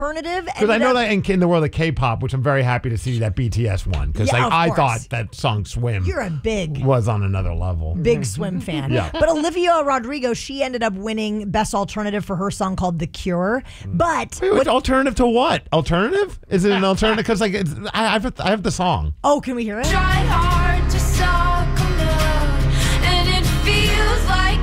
Alternative. Because I know that in the world of K-pop, which I'm very happy to see that BTS won. Because I thought that song "Swim" was on another level. Big Swim fan. Yeah. But Olivia Rodrigo, she ended up winning Best Alternative for her song called "The Cure." But wait, alternative to what? Alternative? Is it an alternative? Because I have the song. Oh, can we hear it? Try hard to suck on love, and it feels like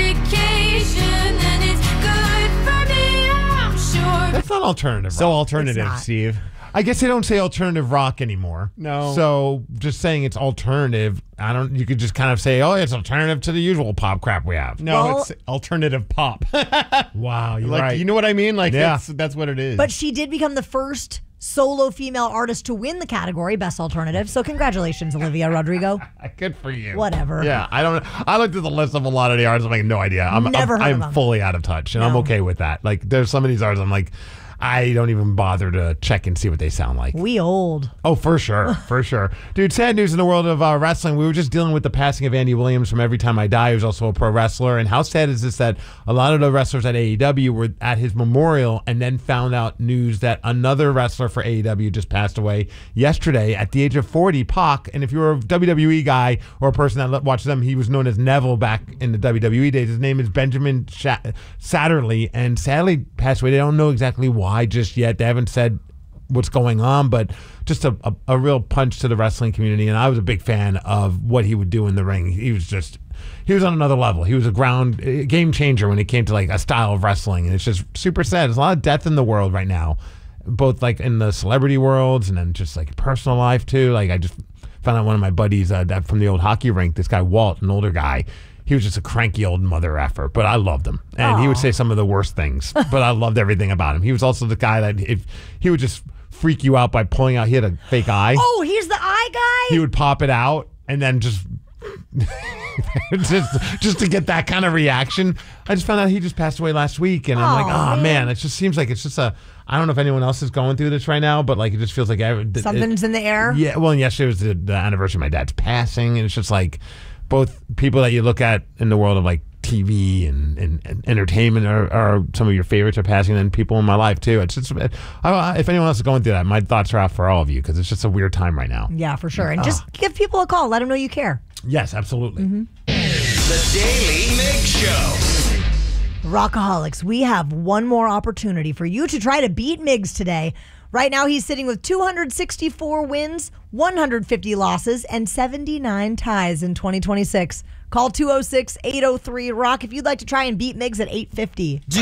medication, and it's good for me, I'm sure. That's not alternative. So rock. alternative, Steve. I guess they don't say alternative rock anymore. No. So just saying it's alternative, you could just kind of say, oh, it's alternative to the usual pop crap we have. No, it's alternative pop. Wow, you're like, right. You know what I mean? Like, yeah. that's what it is. But she did become the first solo female artist to win the category, Best Alternative. So congratulations, Olivia Rodrigo. Good for you. Whatever. Yeah, I looked at the list of a lot of the artists. I'm like, no idea. I'm fully out of touch, and I'm okay with that. Like, there's some of these artists I'm like, I don't even bother to check and see what they sound like. We old. Oh, for sure. For sure. Dude, sad news in the world of wrestling. We were just dealing with the passing of Andy Williams from Every Time I Die, who's also a pro wrestler. And how sad is this that a lot of the wrestlers at AEW were at his memorial and then found out news that another wrestler for AEW just passed away yesterday at the age of 40, Pac. And if you're a WWE guy or a person that watches them, he was known as Neville back in the WWE days. His name is Benjamin Satterley, and sadly passed away. They don't know exactly why just yet. They haven't said what's going on, but just a real punch to the wrestling community. And I was a big fan of what he would do in the ring. He was on another level. He was a game changer when it came to like a style of wrestling. And it's just super sad. There's a lot of death in the world right now, both like in the celebrity worlds and then just like personal life too. Like I just found out one of my buddies that from the old hockey rink, this guy Walt, an older guy, he was just a cranky old mother effer, but I loved him. And he would say some of the worst things, but I loved everything about him. He was also the guy that if he would just freak you out by pulling out, he had a fake eye. Oh, he's the eye guy? He would pop it out and then just to get that kind of reaction. I just found out he just passed away last week, and I'm like, man, it just seems like it's just I don't know if anyone else is going through this right now, but like it just feels like something's in the air. Yeah, well, and yesterday was the anniversary of my dad's passing, and it's just like both people that you look at in the world of like TV and entertainment are some of your favorites are passing, and people in my life too. It's just if anyone else is going through that, my thoughts are out for all of you because it's just a weird time right now. Yeah, for sure. And just give people a call. Let them know you care. Yes, absolutely. The Daily Mix Show. Rockaholics, we have one more opportunity for you to try to beat Miggs today. Right now, he's sitting with 264 wins, 150 losses, and 79 ties in 2026. Call 206-803-ROCK if you'd like to try and beat Miggs at 850.